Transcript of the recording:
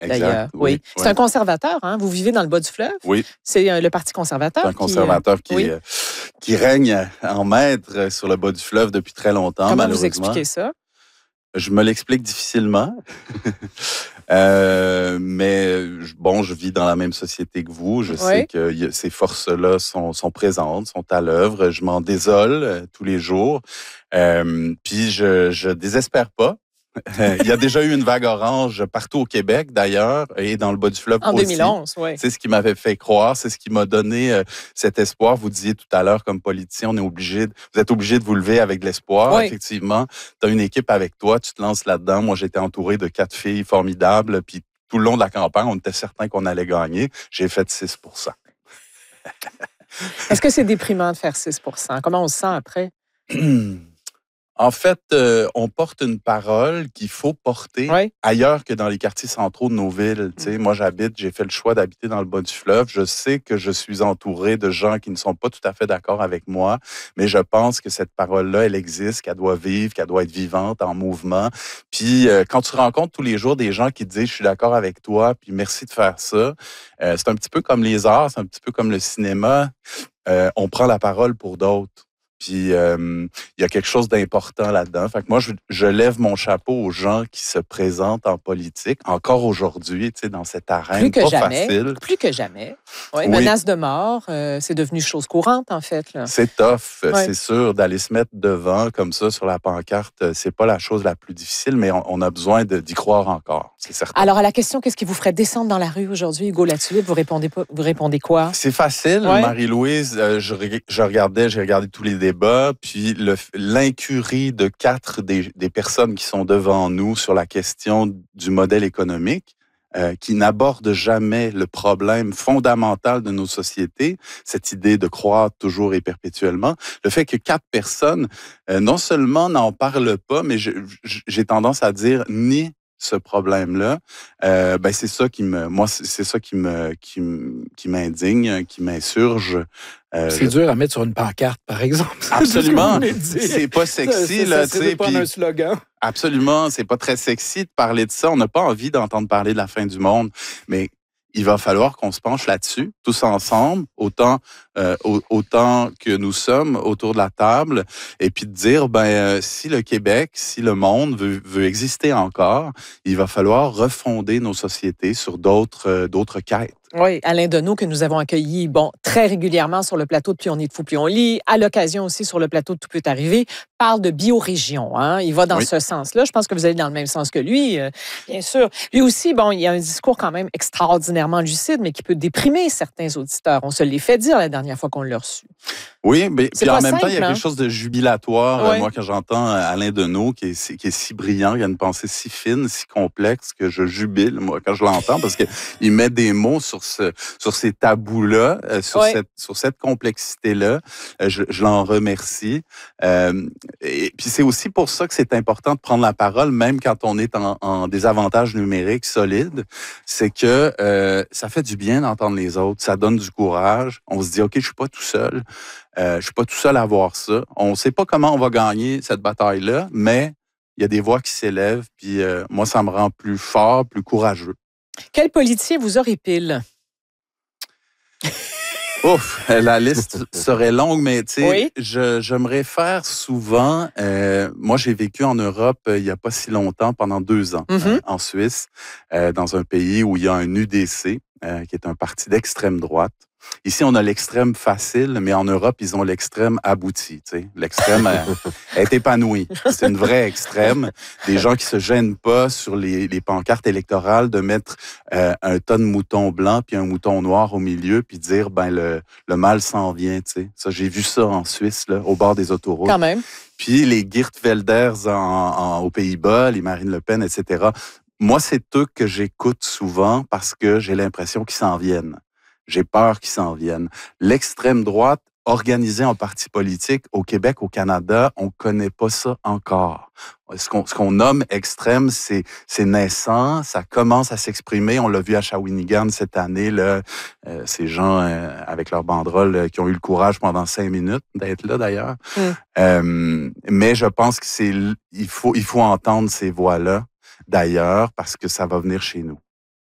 d'ailleurs. Oui. C'est un conservateur, hein? Vous vivez dans le bas du fleuve? Oui. C'est le Parti conservateur. C'est un conservateur qui règne en maître sur le bas du fleuve depuis très longtemps, Comment malheureusement. vous expliquez ça? Je me l'explique difficilement. Mais bon, je vis dans la même société que vous. Je sais que ces forces-là sont présentes, sont à l'œuvre. Je m'en désole tous les jours. Puis je désespère pas. Il y a déjà eu une vague orange partout au Québec, d'ailleurs, et dans le bas du fleuve aussi. En 2011, oui. C'est ce qui m'avait fait croire, c'est ce qui m'a donné cet espoir. Vous disiez tout à l'heure, comme politicien, vous êtes obligé de vous lever avec de l'espoir. Oui. Effectivement, tu as une équipe avec toi, tu te lances là-dedans. Moi, j'étais entouré de 4 filles formidables, puis tout le long de la campagne, on était certain qu'on allait gagner. J'ai fait 6 %. Est-ce que c'est déprimant de faire 6 %? Comment on se sent après? En fait, on porte une parole qu'il faut porter ailleurs que dans les quartiers centraux de nos villes. Tu sais, moi, j'ai fait le choix d'habiter dans le bas du fleuve. Je sais que je suis entouré de gens qui ne sont pas tout à fait d'accord avec moi, mais je pense que cette parole-là, elle existe, qu'elle doit vivre, qu'elle doit être vivante, en mouvement. Puis, quand tu rencontres tous les jours des gens qui te disent « je suis d'accord avec toi, puis merci de faire ça », c'est un petit peu comme les arts, c'est un petit peu comme le cinéma. On prend la parole pour d'autres. Puis, il y a quelque chose d'important là-dedans. Fait que moi, je lève mon chapeau aux gens qui se présentent en politique, encore aujourd'hui, tu sais, dans cette arène facile. Plus que jamais. Oui. Menace de mort, c'est devenu chose courante, en fait. Là. C'est tough, c'est sûr, d'aller se mettre devant, comme ça, sur la pancarte. C'est pas la chose la plus difficile, mais on a besoin d'y croire encore, c'est certain. Alors, à la question, qu'est-ce qui vous ferait descendre dans la rue aujourd'hui, Hugo Latulippe, vous répondez quoi? C'est facile, Marie-Louise. J'ai regardé tous les débats, puis l'incurie de 4 des personnes qui sont devant nous sur la question du modèle économique, qui n'aborde jamais le problème fondamental de nos sociétés, cette idée de croître toujours et perpétuellement, le fait que 4 personnes, non seulement n'en parlent pas, mais j'ai tendance à dire ni ce problème-là, c'est ça qui m'indigne, qui m'insurge. C'est dur à mettre sur une pancarte, par exemple. Absolument. C'est pas sexy, là. C'est pas un slogan. Absolument. C'est pas très sexy de parler de ça. On n'a pas envie d'entendre parler de la fin du monde. Mais il va falloir qu'on se penche là-dessus, tous ensemble, autant que nous sommes autour de la table, et puis de dire, si le Québec, si le monde veut exister encore, il va falloir refonder nos sociétés sur d'autres quêtes. Oui, Alain Deneau, que nous avons accueilli très régulièrement sur le plateau de Plus on est de fou, plus on lit, à l'occasion aussi sur le plateau de Tout peut arriver, parle de biorégion. Hein? Il va dans ce sens-là. Je pense que vous allez dans le même sens que lui, bien sûr. Lui aussi, il y a un discours quand même extraordinairement lucide, mais qui peut déprimer certains auditeurs. On se l'est fait dire la dernière fois qu'on l'a reçu. Oui, mais puis en même temps, il y a quelque chose de jubilatoire. Moi, quand j'entends Alain Deneau, qui est si brillant, il a une pensée si fine, si complexe, que je jubile, moi, quand je l'entends, parce qu'il met des mots sur ces tabous-là, sur cette complexité-là. Je l'en remercie. Et puis c'est aussi pour ça que c'est important de prendre la parole, même quand on est en désavantage numérique solide. C'est que ça fait du bien d'entendre les autres. Ça donne du courage. On se dit, OK, je suis pas tout seul. Je suis pas tout seul à voir ça. On sait pas comment on va gagner cette bataille-là, mais il y a des voix qui s'élèvent. Puis moi, ça me rend plus fort, plus courageux. Quel politicien vous horripile? Ouf, la liste serait longue, mais tu sais, je me réfère souvent. Moi, j'ai vécu en Europe il y a pas si longtemps, pendant 2 ans, en Suisse, dans un pays où il y a un UDC, qui est un parti d'extrême droite. Ici, on a l'extrême facile, mais en Europe, ils ont l'extrême abouti. Tu sais. L'extrême est épanoui. C'est une vraie extrême. Des gens qui se gênent pas sur les pancartes électorales de mettre un tas de moutons blancs puis un mouton noir au milieu puis dire le mal s'en vient. Tu sais. Ça, j'ai vu ça en Suisse, là, au bord des autoroutes. Quand même. Puis les Geert Wilders aux Pays-Bas, les Marine Le Pen, etc. Moi, c'est eux que j'écoute souvent parce que j'ai l'impression qu'ils s'en viennent. J'ai peur qu'ils s'en viennent. L'extrême droite, organisée en parti politique au Québec, au Canada, on connaît pas ça encore. Ce qu'on nomme extrême, c'est naissant, ça commence à s'exprimer. On l'a vu à Shawinigan cette année, là, ces gens avec leur banderole qui ont eu le courage pendant 5 minutes d'être là d'ailleurs. Mais je pense que il faut entendre ces voix-là d'ailleurs parce que ça va venir chez nous.